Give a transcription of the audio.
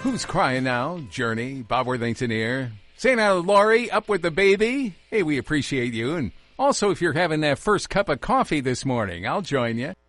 Who's crying now? Journey, Bob Worthington here. Saying out of Laurie, up with the baby. Hey, we appreciate you. And also, if you're having that first cup of coffee this morning, I'll join you.